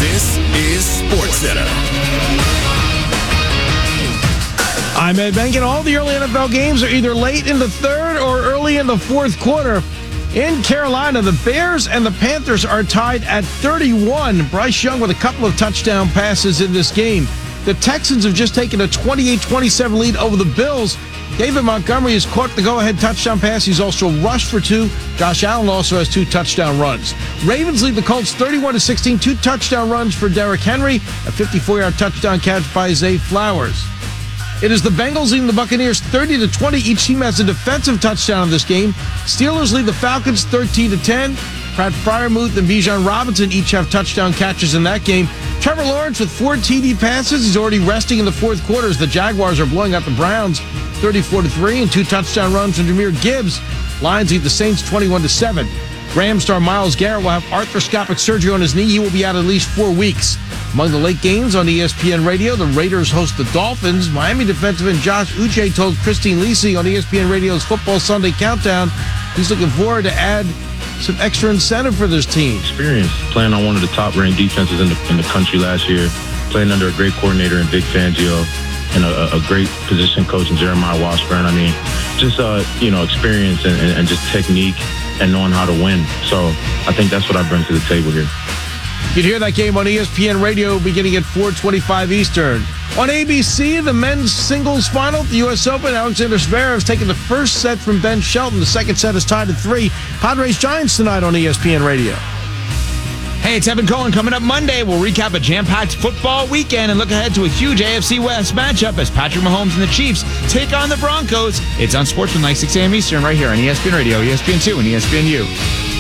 This is SportsCenter. I'm Ed Benkin. All the early NFL games are either late in the third or early in the fourth quarter. In Carolina, the Bears and the Panthers are tied at 31. Bryce Young with a couple of touchdown passes in this game. The Texans have just taken a 28-27 lead over the Bills. David Montgomery has caught the go-ahead touchdown pass. He's also rushed for 2. Josh Allen also has 2 touchdown runs. Ravens lead the Colts 31-16. 2 touchdown runs for Derrick Henry. A 54-yard touchdown catch by Zay Flowers. It is the Bengals leading the Buccaneers 30-20. Each team has a defensive touchdown in this game. Steelers lead the Falcons 13-10. Pratt Freiermuth and Bijan Robinson each have touchdown catches in that game. Trevor Lawrence with 4 TD passes. He's already resting in the fourth quarter as the Jaguars are blowing out the Browns 34-3, and 2 touchdown runs from Jahmyr Gibbs. Lions lead the Saints 21-7. Rams star Myles Garrett will have arthroscopic surgery on his knee. He will be out at least 4 weeks. Among the late games on ESPN Radio, the Raiders host the Dolphins. Miami defensive end Josh Uche told Christine Lisi on ESPN Radio's Football Sunday Countdown he's looking forward to add some extra incentive for this team. Experience playing on one of the top-ranked defenses in the country last year, playing under a great coordinator in Vic Fangio, and a great position coach in Jeremiah Washburn. I mean, just experience and just technique and knowing how to win. So I think that's what I bring to the table here. You can hear that game on ESPN Radio beginning at 4:25 Eastern. On ABC, the men's singles final at the U.S. Open, Alexander Zverev has taken the first set from Ben Shelton. The second set is tied at 3. Padres Giants tonight on ESPN Radio. Hey, it's Evan Cohen. Coming up Monday, we'll recap a jam-packed football weekend and look ahead to a huge AFC West matchup as Patrick Mahomes and the Chiefs take on the Broncos. It's on Sportsman, 6 a.m. Eastern, right here on ESPN Radio, ESPN2, and ESPNU.